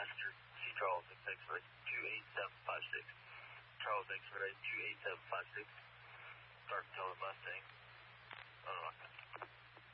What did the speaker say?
passenger C. Charles, X-ray 28756. Charles X-ray 28756. Start Teller Mustang.